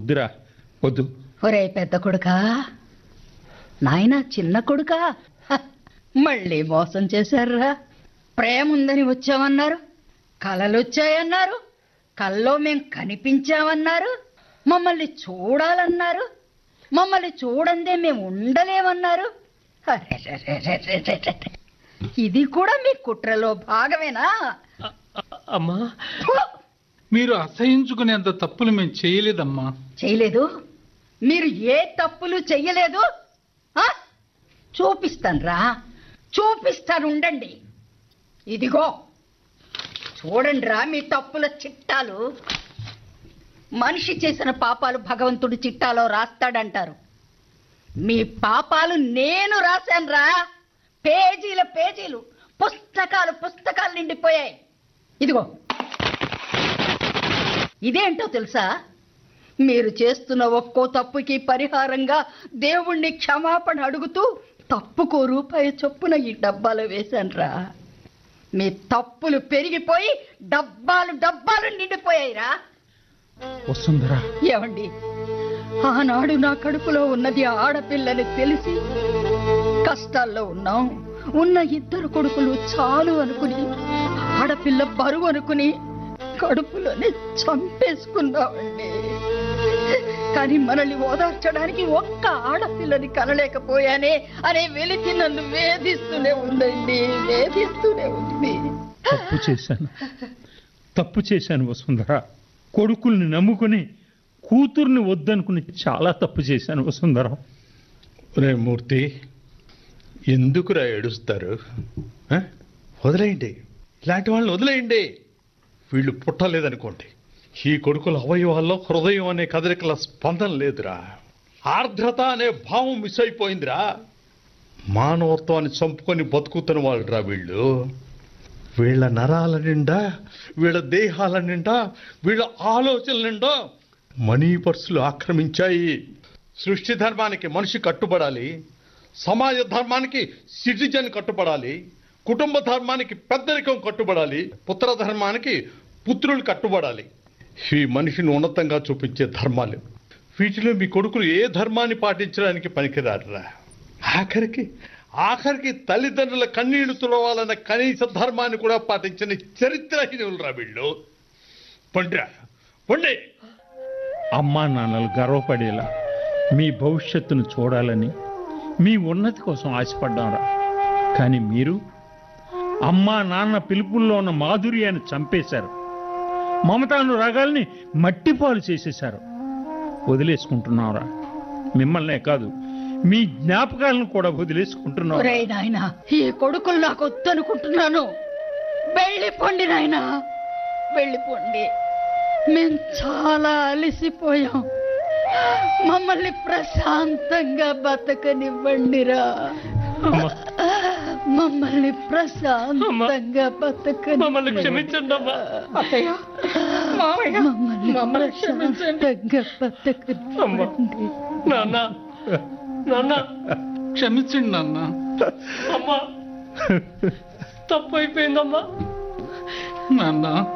వద్దురా, వద్దు. ఒరే పెద్ద కొడుకా, నాయనా చిన్న కొడుకా, మళ్ళీ మోసం చేశారా? ప్రేమ ఉందని వచ్చామన్నారు, కలలు వచ్చాయన్నారు, కల్లో మేం కనిపించామన్నారు, మమ్మల్ని చూడాలన్నారు, మమ్మల్ని చూడందే మేము ఉండలేమన్నారు. ఇది కూడా మీ కుట్రలో భాగమేనా? అమ్మా, మీరు అసహించుకునేంత తప్పులు మేము చేయలేదమ్మా. చేయలేదు? మీరు ఏ తప్పులు చెయ్యలేదు? చూపిస్తానురా, చూపిస్తాను, ఉండండి. ఇదిగో చూడండి రా మీ తప్పుల చిట్టాలు. మనిషి చేసిన పాపాలు భగవంతుడు చిట్టాలో రాస్తాడంటారు. మీ పాపాలు నేను రాశానురా. పేజీల పేజీలు, పుస్తకాలు పుస్తకాలు నిండిపోయాయి. ఇదిగో ఇదేంటో తెలుసా? మీరు చేస్తున్న ఒక్కో తప్పుకి పరిహారంగా దేవుణ్ణి క్షమాపణ అడుగుతూ తప్పుకో రూపాయి చొప్పున ఈ డబ్బాలో వేశానురా. మీ తప్పులు పెరిగిపోయి డబ్బాలు డబ్బాలు నిండిపోయాయిరా. వసుంధరా, ఏమండి, ఆనాడు నా కడుపులో ఉన్నది ఆడపిల్లని తెలిసి కష్టాల్లో ఉన్నాం. ఉన్న ఇద్దరు కొడుకులు చాలు అనుకుని, ఆడపిల్ల బరువు అనుకుని కడుపులోనే చంపేసుకున్నామండి. కానీ మనల్ని ఓదార్చడానికి ఒక్క ఆడపిల్లని కనలేకపోయానే అనే వెలితి నన్ను వేధిస్తూనే ఉందండి, వేధిస్తూనే ఉంది. తప్పు చేశాను వసుంధరా. కొడుకుల్ని నమ్ముకుని కూతుర్ని వద్దనుకుని చాలా తప్పు చేశాను వసుంధరా. రే మూర్తి, ఎందుకురా ఏడుస్తారు? వదిలేయండి, ఇలాంటి వాళ్ళని వదిలేయండి. వీళ్ళు పుట్టలేదనుకోండి, ఈ కొడుకుల అవయవాల్లో హృదయం అనే కదలికల స్పందన లేదురా. ఆర్ద్రత అనే భావం మిస్ అయిపోయిందిరా. మానవత్వాన్ని చంపుకొని బతుకుతున్న వాళ్ళురా వీళ్ళు. వీళ్ళ నరాల నిండా, వీళ్ళ దేహాల నిండా, వీళ్ళ ఆలోచనల నిండా మనీ పర్సులు ఆక్రమించాయి. సృష్టి ధర్మానికి మనిషి కట్టుబడాలి, సమాజ ధర్మానికి సిటిజన్ కట్టుబడాలి, కుటుంబ ధర్మానికి పెద్దరికం కట్టుబడాలి, పుత్ర ధర్మానికి పుత్రులు కట్టుబడాలి. ఈ మనిషిని ఉన్నతంగా చూపించే ధర్మాలు. వీటిలో మీ కొడుకులు ఏ ధర్మాన్ని పాటించడానికి పనికిరారురా. ఆఖరికి తల్లిదండ్రుల కన్నీళ్లు తుడవాలన్న కనీస ధర్మాన్ని కూడా పాటించని చరిత్రహీనులురా వీళ్ళు. పండి అమ్మా నాన్నలు గర్వపడేలా మీ భవిష్యత్తును చూడాలని, మీ ఉన్నతి కోసం ఆశపడ్డాంరా. కానీ మీరు అమ్మా నాన్న పిలుపుల్లో ఉన్న మాధుర్యాన్ని చంపేశారు. మమతానురాగాల్ని మట్టిపాలు చేసేశారు. వదిలేసుకుంటున్నావురా. మిమ్మల్నే కాదు, మీ జ్ఞాపకాలను కూడా వదిలేసుకుంటున్నావు. నాయనా, ఈ కొడుకులు నాకు వద్దనుకుంటున్నాను. వెళ్ళిపోండి నాయనా, వెళ్ళిపోండి. మేం చాలా అలసిపోయాం. మమ్మల్ని ప్రశాంతంగా బతకనివ్వండిరా. మమ్మల్ని ప్రశాంతంగా బతకని, మమ్మల్ని క్షమించండి అమ్మా. మమ్మల్ని ప్రశాంతంగా బతకనివ్వండి. నాన్న క్షమించండి నాన్న. అమ్మా, తప్పు అయిపోయిందమ్మా. నాన్న